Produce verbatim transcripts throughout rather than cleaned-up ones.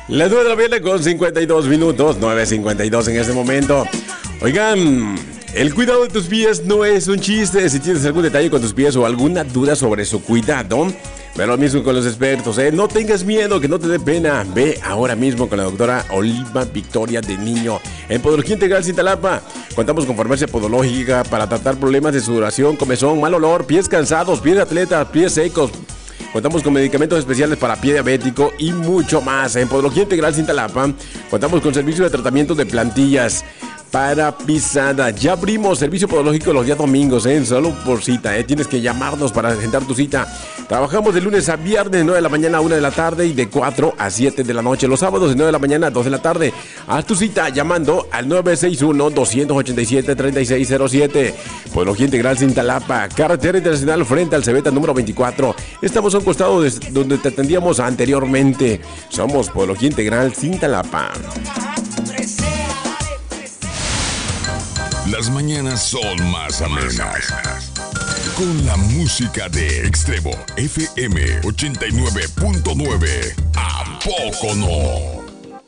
Las nueve de la mañana con cincuenta y dos minutos, nueve cincuenta y dos en este momento. Oigan, el cuidado de tus pies no es un chiste. Si tienes algún detalle con tus pies o alguna duda sobre su cuidado, ve lo mismo con los expertos, ¿eh? No tengas miedo, que no te dé pena. Ve ahora mismo con la doctora Oliva Victoria de Niño en Podología Integral Cintalapa. Contamos con farmacia podológica para tratar problemas de sudoración, comezón, mal olor, pies cansados, pies de atleta, pies secos. Contamos con medicamentos especiales para pie diabético y mucho más. En Podología Integral Cintalapa contamos con servicio de tratamiento de plantillas para pisada. Ya abrimos servicio podológico los días domingos, ¿eh? Solo por cita, ¿eh? Tienes que llamarnos para agendar tu cita. Trabajamos de lunes a viernes, de nueve de la mañana a una de la tarde y de cuatro a siete de la noche. Los sábados de nueve de la mañana a dos de la tarde. Haz tu cita llamando al nueve seis uno, dos ocho siete, tres seis cero siete. Podología Integral Cintalapa, carretera internacional frente al Cebeta número veinticuatro. Estamos a un costado de donde te atendíamos anteriormente. Somos Podología Integral Cintalapa. Las mañanas son más amenas con la música de Extremo F M ochenta y nueve punto nueve. ¿A poco no?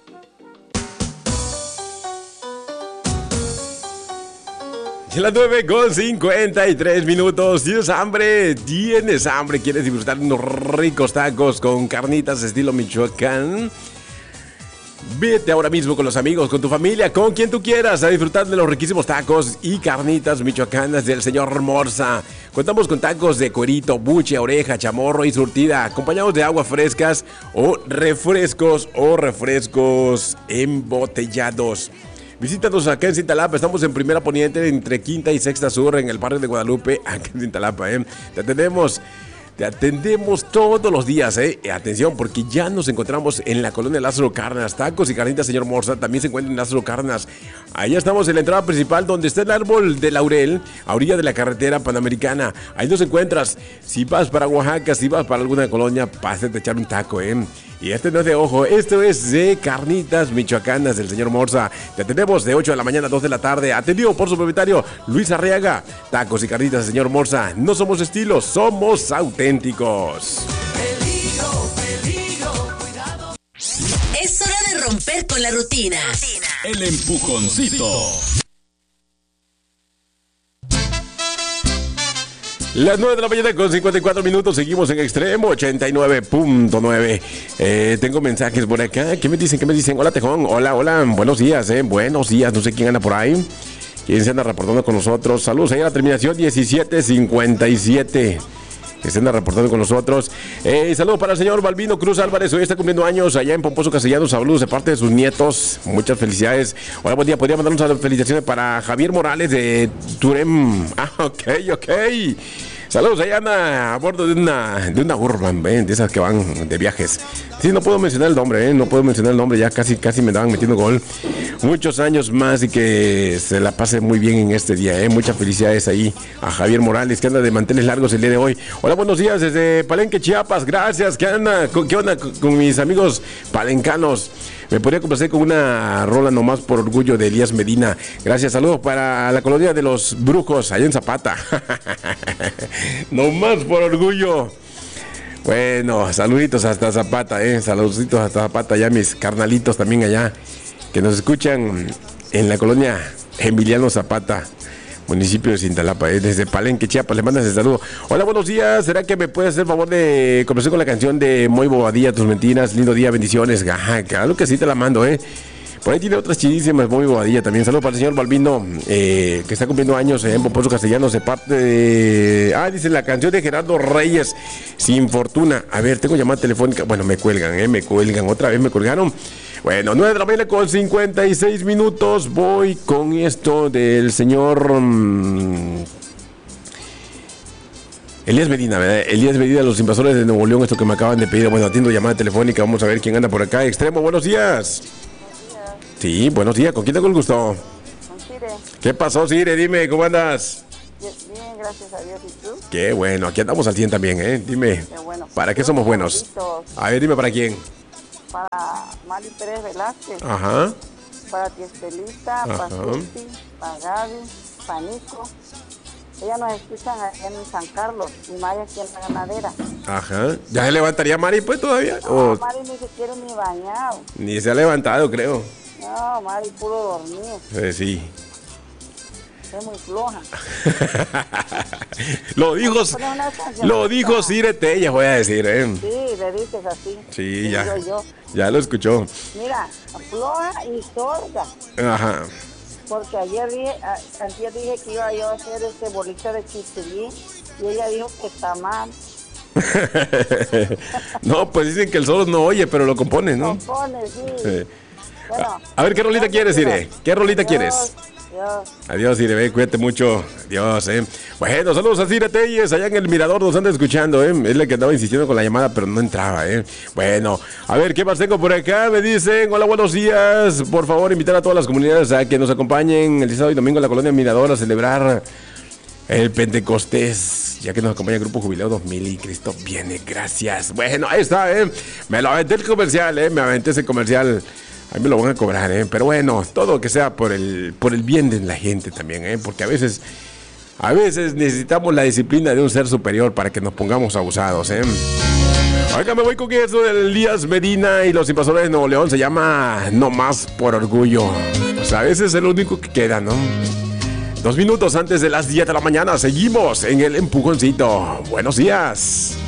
Las nueve con cincuenta y tres minutos. ¿Tienes hambre? ¿Tienes hambre? ¿Quieres disfrutar de unos ricos tacos con carnitas estilo Michoacán? Vete ahora mismo con los amigos, con tu familia, con quien tú quieras, a disfrutar de los riquísimos tacos y carnitas michoacanas del señor Morza. Contamos con tacos de cuerito, buche, oreja, chamorro y surtida, acompañados de aguas frescas o refrescos o refrescos embotellados. Visítanos acá en Cintalapa, estamos en Primera Poniente, entre Quinta y Sexta Sur, en el barrio de Guadalupe, acá en Cintalapa, ¿eh? Te atendemos. Te atendemos todos los días, ¿eh? Atención, porque ya nos encontramos en la colonia Lázaro Cárdenas. Tacos y carnitas, señor Morza, también se encuentran en Lázaro Cárdenas. Allá estamos en la entrada principal, donde está el árbol de laurel, a orilla de la carretera panamericana. Ahí nos encuentras. Si vas para Oaxaca, si vas para alguna colonia, pásate a echar un taco, ¿eh? Y este no es de ojo, esto es de carnitas michoacanas del señor Morza. Te atendemos de ocho de la mañana a dos de la tarde. Atendido por su propietario, Luis Arriaga. Tacos y carnitas del señor Morza. No somos estilos, somos auténticos. Peligro, peligro, cuidado. Es hora de romper con la rutina. El empujoncito. Las nueve de la mañana con cincuenta y cuatro minutos, seguimos en Extremo ochenta y nueve punto nueve. Eh, tengo mensajes por acá. ¿Qué me dicen? ¿Qué me dicen? Hola, Tejón. Hola, hola. Buenos días, eh. Buenos días. No sé quién anda por ahí. ¿Quién se anda reportando con nosotros? Saludos ahí a la terminación diecisiete cincuenta y siete. Que se anda reportando con nosotros. Eh, saludos para el señor Balbino Cruz Álvarez. Hoy está cumpliendo años allá en Pomposo Castellanos. Saludos de parte de sus nietos. Muchas felicidades. Hola, buen día. Podría mandar unas felicitaciones para Javier Morales de Turem. Ah, ok, ok. Saludos, ahí anda a bordo de una, de una Urban, ¿eh? De esas que van de viajes. Sí, no puedo mencionar el nombre, ¿eh? No puedo mencionar el nombre, ya casi, casi me estaban metiendo gol. Muchos años más y que se la pase muy bien en este día, ¿eh? Muchas felicidades ahí a Javier Morales, que anda de manteles largos el día de hoy. Hola, buenos días desde Palenque, Chiapas, gracias. ¿Qué anda? ¿Qué onda con mis amigos palencanos? Me podría complacer con una rola nomás por orgullo de Elías Medina. Gracias, saludos para la colonia de los Brujos, allá en Zapata. Nomás por orgullo. Bueno, saluditos hasta Zapata, eh. Saluditos hasta Zapata, ya mis carnalitos también allá, que nos escuchan en la colonia Emiliano Zapata, municipio de Cintalapa, eh, desde Palenque, Chiapas. Le mandas el saludo. Hola, buenos días. ¿Será que me puedes hacer favor de comenzar con la canción de Moy Bobadilla, Tus Mentiras? Lindo día, bendiciones. Ajá, claro que sí te la mando, eh. Por ahí tiene otras chidísimas, Moy Bobadilla también. Saludos para el señor Balbino, eh, que está cumpliendo años en Pomposo Castellanos, de parte de... Ah, dice la canción de Gerardo Reyes, Sin Fortuna. A ver, tengo llamada telefónica. Bueno, me cuelgan, eh, me cuelgan. Otra vez me colgaron. Bueno, nueve de la mañana con cincuenta y seis minutos. Voy con esto del señor mmm, Elías Medina, ¿verdad? Elías Medina, los invasores de Nuevo León, esto que me acaban de pedir. Bueno, atiendo llamada telefónica. Vamos a ver quién anda por acá. Extremo, buenos días. Buenos días. Sí, buenos días. ¿Con quién tengo el gusto? Con Cire. ¿Qué pasó, Cire? Dime, ¿cómo andas? Bien, gracias a Dios. ¿Y tú? Qué bueno. Aquí andamos al cien también, ¿eh? Dime, qué bueno. ¿Para qué somos buenos? A ver, dime, ¿para quién? Para Mali Pérez Velázquez. Ajá. Para Tiestelita, para Susi, para Gaby, para Nico, Ellas nos escuchan allá en San Carlos y Mari aquí en la ganadera. Ajá. ¿Ya se levantaría Mari pues todavía? No, ¿O Mari ni se quiere ni bañado. ni se ha levantado, creo? No, Mari puro dormir. Eh, sí. Es muy floja. Lo dijo, lo dijo Cire Telles, voy a decir, ¿eh? Sí, le dices así. Sí, ya. Digo yo. Ya lo escuchó. Mira, floja y sorda. Ajá. Porque ayer dije, a- ayer dije que iba yo a hacer este bolita de chichilín y ella dijo que está mal. No, pues dicen que el solo no oye, pero lo compone, ¿no? Compone, sí. Sí. Bueno, A ver, ¿qué rolita gracias, quieres, Cire. Cire? ¿Qué rolita Dios, quieres? Dios. Adiós, Cire, cuídate mucho. Adiós, eh. Bueno, saludos a Cire Telles, allá en el Mirador nos anda escuchando, eh. Es la que andaba insistiendo con la llamada, pero no entraba, eh. Bueno, a ver, ¿qué más tengo por acá? Me dicen, hola, buenos días. Por favor, invitar a todas las comunidades a que nos acompañen el sábado y domingo en la colonia Mirador a celebrar el Pentecostés, ya que nos acompaña el Grupo Jubileo dos mil y Cristo viene, gracias. Bueno, ahí está, eh. Me lo aventé el comercial, eh. Me aventé ese comercial. Ahí me lo van a cobrar, ¿eh? Pero bueno, todo que sea por el, por el bien de la gente también, ¿eh? Porque a veces, a veces necesitamos la disciplina de un ser superior para que nos pongamos abusados, ¿eh? Acá me voy con eso del Elías Medina y los Invasores de Nuevo León. Se llama No Más por Orgullo. Pues a veces es lo único que queda, ¿no? Dos minutos antes de las diez de la mañana, seguimos en el empujoncito. Buenos días.